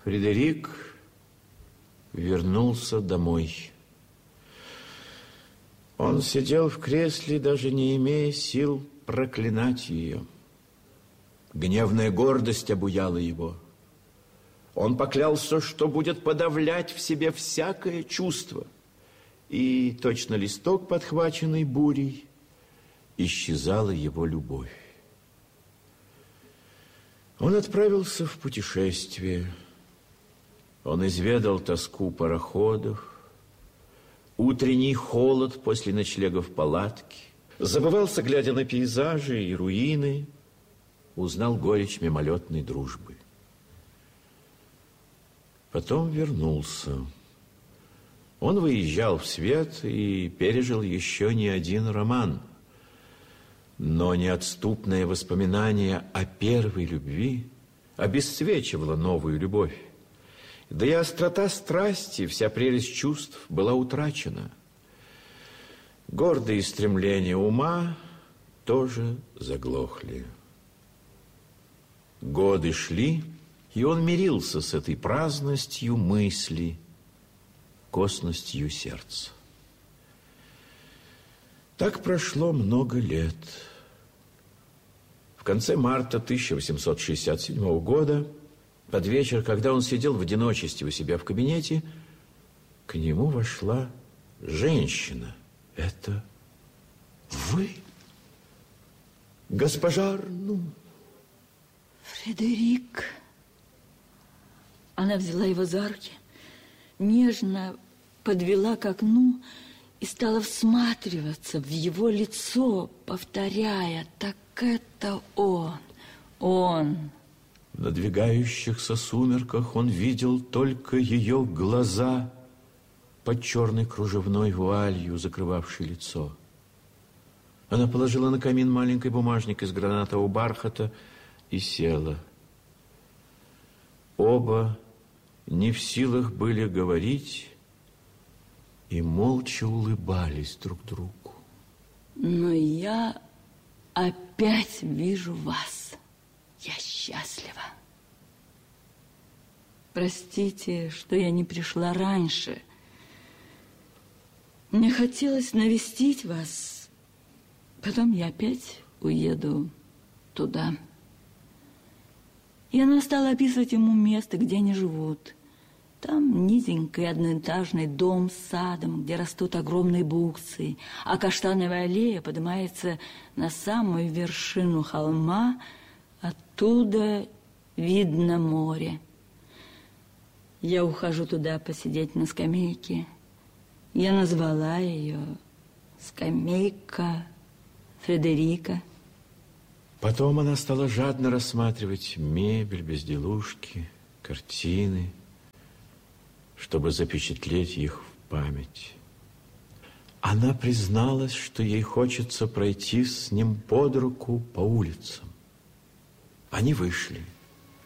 Фредерик вернулся домой. Он сидел в кресле, даже не имея сил проклинать ее. Гневная гордость обуяла его. Он поклялся, что будет подавлять в себе всякое чувство. И точно листок, подхваченный бурей, исчезала его любовь. Он отправился в путешествие. Он изведал тоску пароходов, утренний холод после ночлега в палатке, забывался, глядя на пейзажи и руины, узнал горечь мимолетной дружбы. Потом вернулся. Он выезжал в свет и пережил еще не один роман. Но неотступное воспоминание о первой любви обесцвечивало новую любовь. Да и острота страсти, вся прелесть чувств была утрачена. Гордые стремления ума тоже заглохли. Годы шли, и он мирился с этой праздностью мысли, косностью сердца. Так прошло много лет. В конце марта 1867 года, под вечер, когда он сидел в одиночестве у себя в кабинете, к нему вошла женщина. Это вы, госпожа Арну? Фредерик. Она взяла его за руки, нежно подвела к окну и стала всматриваться в его лицо, повторяя: так это он. В надвигающихся сумерках он видел только ее глаза под черной кружевной вуалью, закрывавшей лицо. Она положила на камин маленький бумажник из гранатового бархата и села. Оба не в силах были говорить и молча улыбались друг другу. Но я опять вижу вас. Я счастлива. Простите, что я не пришла раньше. Мне хотелось навестить вас. Потом я опять уеду туда. И она стала описывать ему место, где они живут. Там низенький одноэтажный дом с садом, где растут огромные буксы, а каштановая аллея поднимается на самую вершину холма. Оттуда видно море. Я ухожу туда посидеть на скамейке. Я назвала ее «Скамейка Фредерика». Потом она стала жадно рассматривать мебель, безделушки, картины, чтобы запечатлеть их в память. Она призналась, что ей хочется пройти с ним под руку по улицам. Они вышли.